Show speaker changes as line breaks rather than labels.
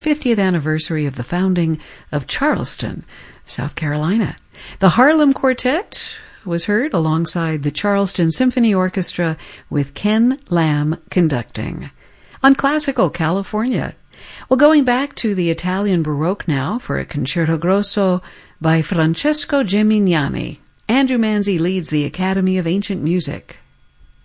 50th anniversary of the founding of Charleston, South Carolina. The Harlem Quartet was heard alongside the Charleston Symphony Orchestra with Ken Lamb conducting. On Classical California, well, going back to the Italian Baroque now for a Concerto Grosso by Francesco Gemignani. Andrew Manzi leads the Academy of Ancient Music.